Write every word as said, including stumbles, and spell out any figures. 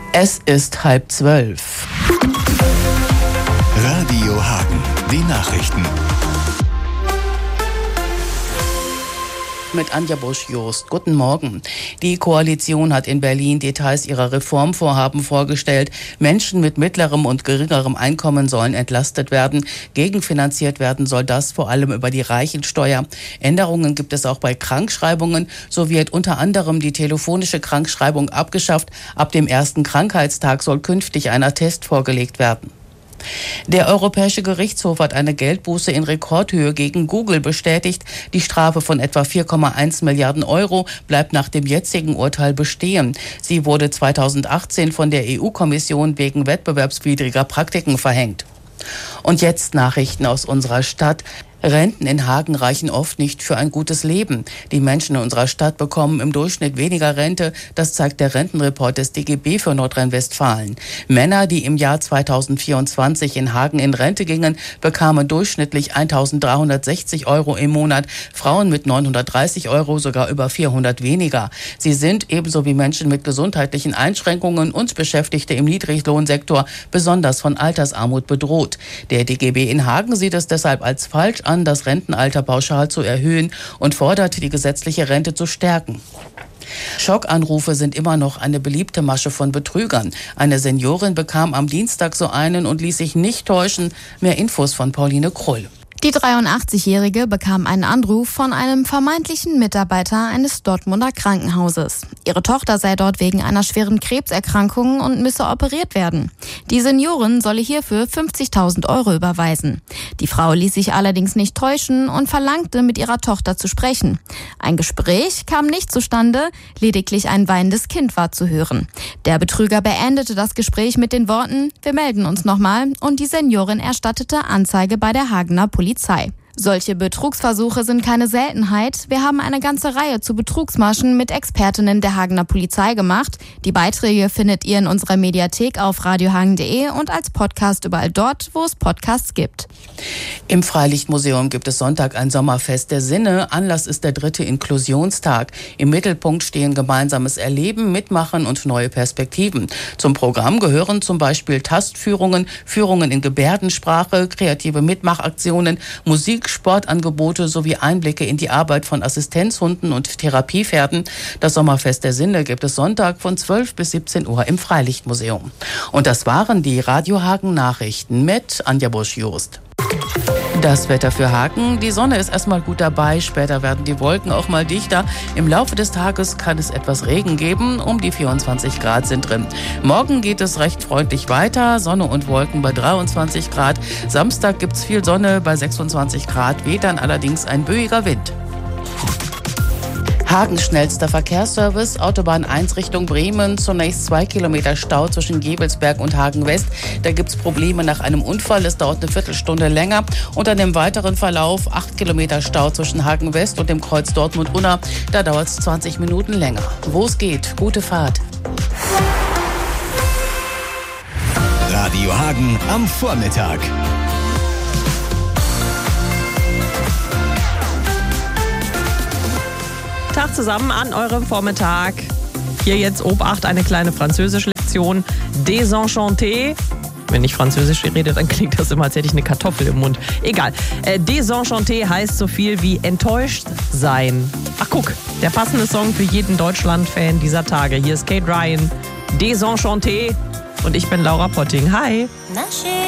Es ist halb zwölf. Radio Hagen, die Nachrichten. Mit Anja Busch-Jost. Guten Morgen. Die Koalition hat in Berlin Details ihrer Reformvorhaben vorgestellt. Menschen mit mittlerem und geringerem Einkommen sollen entlastet werden. Gegenfinanziert werden soll das vor allem über die Reichensteuer. Änderungen gibt es auch bei Krankschreibungen. So wird unter anderem die telefonische Krankschreibung abgeschafft. Ab dem ersten Krankheitstag soll künftig ein Attest vorgelegt werden. Der Europäische Gerichtshof hat eine Geldbuße in Rekordhöhe gegen Google bestätigt. Die Strafe von etwa vier Komma eins Milliarden Euro bleibt nach dem jetzigen Urteil bestehen. Sie wurde zweitausendachtzehn von der E U-Kommission wegen wettbewerbswidriger Praktiken verhängt. Und jetzt Nachrichten aus unserer Stadt. Renten in Hagen reichen oft nicht für ein gutes Leben. Die Menschen in unserer Stadt bekommen im Durchschnitt weniger Rente. Das zeigt der Rentenreport des D G B für Nordrhein-Westfalen. Männer, die im Jahr zweitausendvierundzwanzig in Hagen in Rente gingen, bekamen durchschnittlich eintausenddreihundertsechzig Euro im Monat. Frauen mit neunhundertdreißig Euro sogar über vierhundert weniger. Sie sind ebenso wie Menschen mit gesundheitlichen Einschränkungen und Beschäftigte im Niedriglohnsektor besonders von Altersarmut bedroht. Der D G B in Hagen sieht es deshalb als falsch an, das Rentenalter pauschal zu erhöhen und fordert, die gesetzliche Rente zu stärken. Schockanrufe sind immer noch eine beliebte Masche von Betrügern. Eine Seniorin bekam am Dienstag so einen und ließ sich nicht täuschen. Mehr Infos von Pauline Krull. Die dreiundachtzigjährige bekam einen Anruf von einem vermeintlichen Mitarbeiter eines Dortmunder Krankenhauses. Ihre Tochter sei dort wegen einer schweren Krebserkrankung und müsse operiert werden. Die Seniorin solle hierfür fünfzigtausend Euro überweisen. Die Frau ließ sich allerdings nicht täuschen und verlangte, mit ihrer Tochter zu sprechen. Ein Gespräch kam nicht zustande, lediglich ein weinendes Kind war zu hören. Der Betrüger beendete das Gespräch mit den Worten: Wir melden uns nochmal, und die Seniorin erstattete Anzeige bei der Hagener Polizei. Polizei. Solche Betrugsversuche sind keine Seltenheit. Wir haben eine ganze Reihe zu Betrugsmaschen mit Expertinnen der Hagener Polizei gemacht. Die Beiträge findet ihr in unserer Mediathek auf radiohagen punkt de und als Podcast überall dort, wo es Podcasts gibt. Im Freilichtmuseum gibt es Sonntag ein Sommerfest der Sinne. Anlass ist der dritte Inklusionstag. Im Mittelpunkt stehen gemeinsames Erleben, Mitmachen und neue Perspektiven. Zum Programm gehören zum Beispiel Tastführungen, Führungen in Gebärdensprache, kreative Mitmachaktionen, Musik, Sportangebote sowie Einblicke in die Arbeit von Assistenzhunden und Therapiepferden. Das Sommerfest der Sinne gibt es Sonntag von zwölf bis siebzehn Uhr im Freilichtmuseum. Und das waren die Radio Hagen Nachrichten mit Anja Busch-Jost. Das Wetter für Hagen: Die Sonne ist erstmal gut dabei, später werden die Wolken auch mal dichter. Im Laufe des Tages kann es etwas Regen geben, um die vierundzwanzig Grad sind drin. Morgen geht es recht freundlich weiter, Sonne und Wolken bei dreiundzwanzig Grad. Samstag gibt's viel Sonne bei sechsundzwanzig Grad, weht dann allerdings ein böiger Wind. Hagens schnellster Verkehrsservice, Autobahn eins Richtung Bremen, zunächst zwei Kilometer Stau zwischen Gebelsberg und Hagen West. Da gibt's Probleme nach einem Unfall, es dauert eine Viertelstunde länger. Und an dem weiteren Verlauf acht Kilometer Stau zwischen Hagen West und dem Kreuz Dortmund-Unna, da dauert es zwanzig Minuten länger. Wo es geht, gute Fahrt. Radio Hagen am Vormittag. Tag zusammen an eurem Vormittag. Hier jetzt Obacht, eine kleine französische Lektion. Désenchanté. Wenn ich Französisch rede, dann klingt das immer, als hätte ich eine Kartoffel im Mund. Egal. Äh, Désenchanté heißt so viel wie enttäuscht sein. Ach guck, der passende Song für jeden Deutschland-Fan dieser Tage. Hier ist Kate Ryan. Désenchanté. Und ich bin Laura Potting. Hi.